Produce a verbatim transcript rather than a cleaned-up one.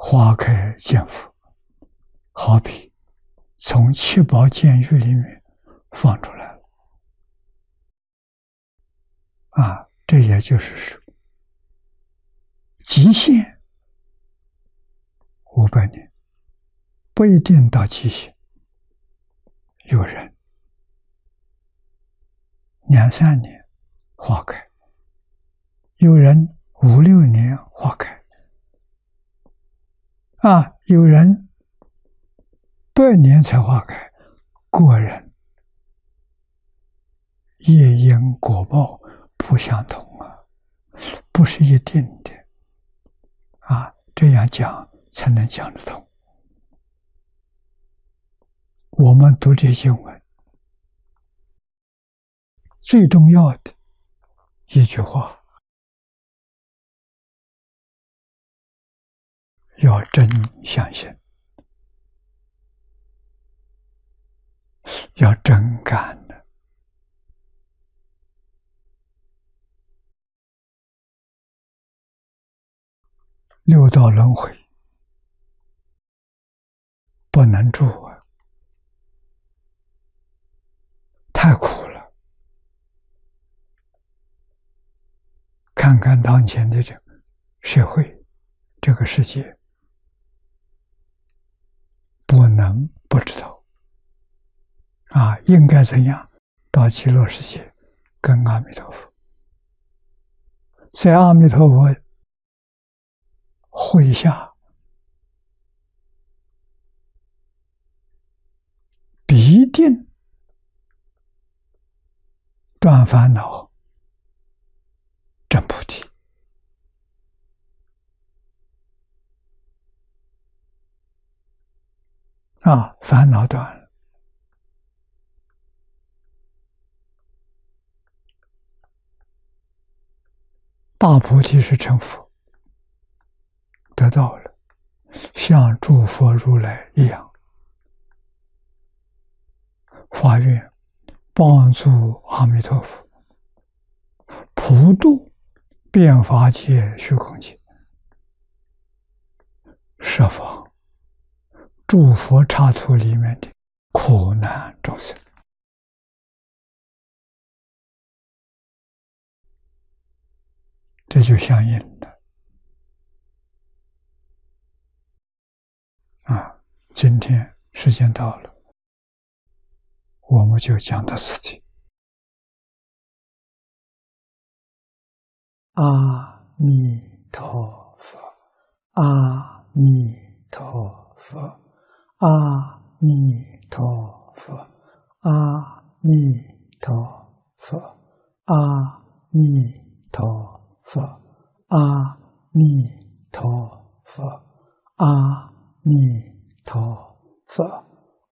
花开见佛，好比从七宝监狱里面放出来了啊！这也就是说，极限五百年，不一定到极限。有人两三年花开，有人五六年花开，啊，有人百年才花开，个人业因果报不相同啊，不是一定的啊，这样讲才能讲得通。我们读这经文，最重要的一句话，要真相信，要真干的。六道轮回不能住啊，太苦了。看看当前的这个社会，这个世界，不能不知道啊，应该怎样到极乐世界跟阿弥陀佛，在阿弥陀佛会下必定断烦恼证菩提啊，烦恼断了，大菩提是成佛，得到了，像诸佛如来一样，发愿帮助阿弥陀佛普度遍法界虚空界，设法诸佛刹土里面的苦难众生。这就相应了啊！今天时间到了，我们就讲到此地。阿弥陀佛，阿弥陀佛，阿弥陀佛，阿弥陀佛，阿弥陀佛，阿弥陀佛，阿弥陀佛。